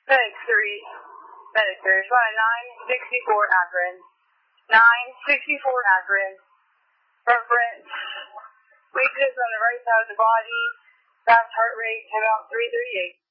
Medic 3. Medic, respond 964 Akron. 964 Akron. Reference. Weakness on the right side of the body. Fast heart rate about 338.